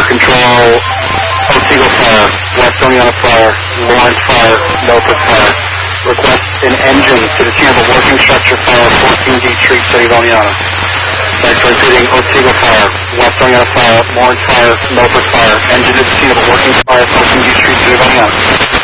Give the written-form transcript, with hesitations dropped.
control, Otsego Fire, West Oneonta Fire, Lawrence Fire, Milford Fire. Request an engine to the scene of a working structure fire, 14D Street, City of Oneonta. Thanks for repeating, Otsego Fire, West Oneonta Fire, Lawrence Fire, Milford Fire. Engine to the scene of a working fire, 14D Street, City of Oneonta.